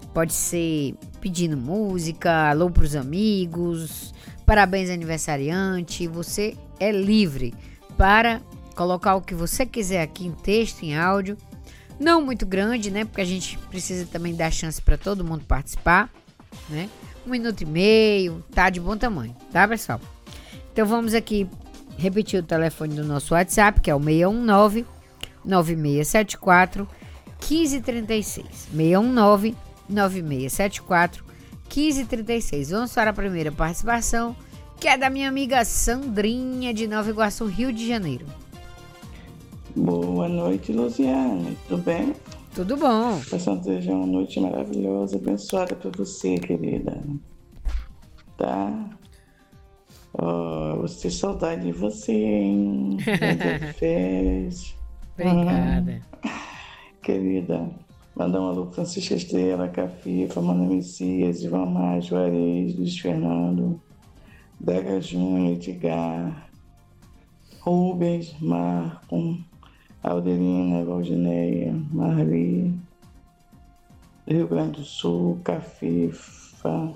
Pode ser pedindo música, alô pros amigos, parabéns aniversariante. Você é livre para colocar o que você quiser aqui em texto, em áudio. Não muito grande, né? Porque a gente precisa também dar chance para todo mundo participar, né? 1 minuto e meio, tá de bom tamanho, tá, pessoal? Então vamos aqui repetir o telefone do nosso WhatsApp, que é o 619 9674 1536. 619 9674 1536. Vamos para a primeira participação, que é da minha amiga Sandrinha, de Nova Iguaçu, Rio de Janeiro. Boa noite, Luciane. Tudo bem? Tudo bom. Passando a desejar uma noite maravilhosa, abençoada para você, querida. Tá? Oh, vou ter saudade de você, hein? Férias. Obrigada. Querida, mandar um alô para Francisca Estrela, Cafifa, Mano Messias, Ivan Mar, Juarez, Luiz Fernando, Daga Júnior, Edgar, Rubens, Marco, Alderina, Valdineia, Marli, Rio Grande do Sul, Cafifa,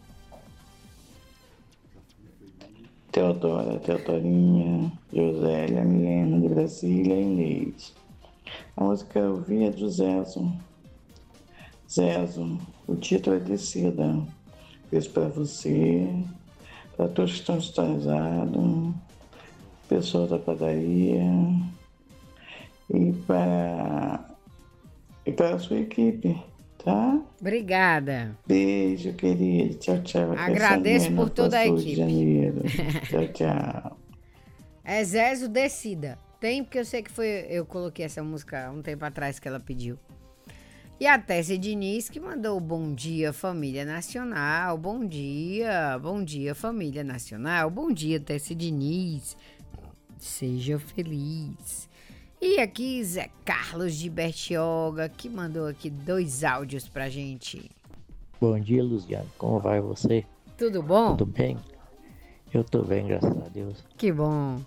Teodora, Teodorinha, Josélia, Milena de Brasília e Inês. A música eu vi é do Zezo. Zezo, o título é Descida. Beijo para você, para todos que estão sintonizados, pessoal da padaria e para a sua equipe, tá? Obrigada. Beijo, querido. Tchau, tchau. Agradeço por toda a equipe. Janeiro. Tchau, tchau. É Zezo, Descida. Tem, porque eu sei que eu coloquei essa música um tempo atrás que ela pediu. E a Tessia Diniz, que mandou bom dia, família nacional. Bom dia família nacional. Bom dia, Tessia Diniz. Seja feliz. E aqui Zé Carlos de Bertioga, que mandou aqui 2 áudios pra gente. Bom dia, Luciano. Como vai você? Tudo bom? Tudo bem? Eu tô bem, graças a Deus. Que bom.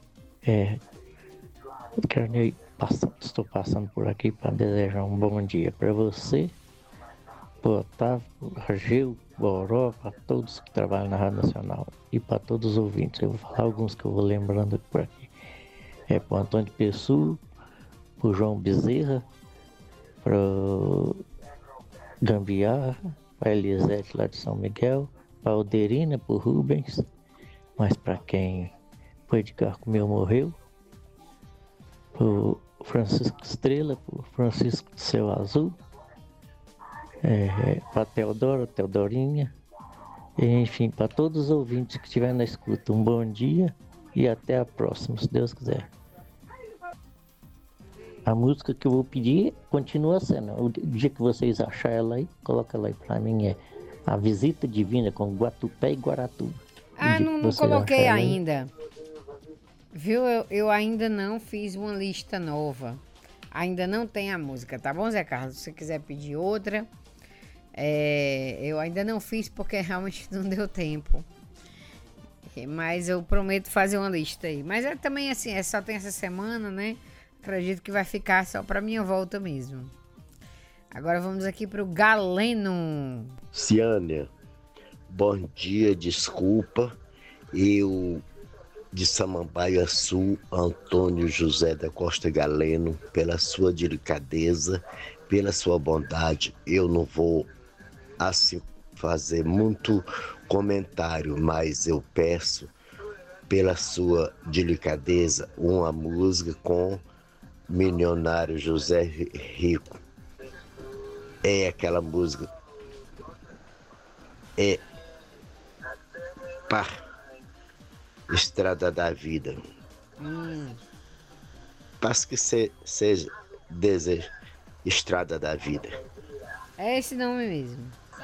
Estou passando por aqui para desejar um bom dia para você, para o Otávio, para Gil, Boró, para todos que trabalham na Rádio Nacional e para todos os ouvintes. Eu vou falar alguns que eu vou lembrando por aqui. Para o Antônio Pessoa, para o João Bezerra, para o Gambiarra, para a Elisete lá de São Miguel, para a Alderina, para o Rubens, mas para quem o Edgar comeu morreu, para o Francisco Estrela, para o Francisco do Céu Azul, para a Teodora, Teodorinha, enfim, para todos os ouvintes que estiverem na escuta, um bom dia e até a próxima, se Deus quiser. A música que eu vou pedir continua sendo, o dia que vocês acharem ela aí, coloca ela aí para mim, é A Visita Divina com Guatupé e Guaratuba. Não coloquei ainda. Viu? Eu ainda não fiz uma lista nova. Ainda não tem a música, tá bom, Zé Carlos? Se você quiser pedir outra, eu ainda não fiz porque realmente não deu tempo. Mas eu prometo fazer uma lista aí. Mas também assim, só tem essa semana, né? Acredito que vai ficar só pra minha volta mesmo. Agora vamos aqui pro Galeno. Ciânia, bom dia, desculpa. Eu, de Samambaia Sul, Antônio José da Costa Galeno, pela sua delicadeza, pela sua bondade, eu não vou assim fazer muito comentário, mas eu peço, pela sua delicadeza, uma música com Milionário José Rico. É aquela música. Estrada da Vida. Parece que seja desejo. Estrada da Vida. É esse nome mesmo.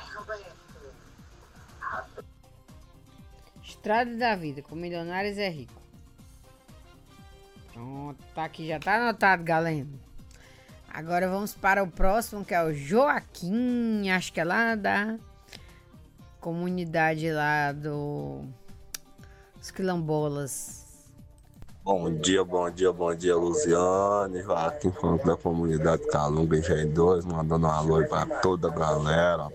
Estrada da Vida, com Milionários é Rico. Pronto, tá aqui, já tá anotado, galera. Agora vamos para o próximo, que é o Joaquim, acho que é lá da comunidade lá dos Quilombolas. Bom dia, Luciane. Joaquim falando da comunidade Calunga Engenho 2, mandando um alô para toda a galera.